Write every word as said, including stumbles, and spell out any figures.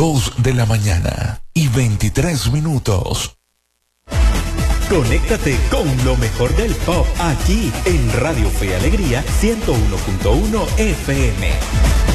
dos de la mañana y veintitrés minutos. Conéctate con lo mejor del pop aquí en Radio Fe y Alegría ciento uno punto uno F M.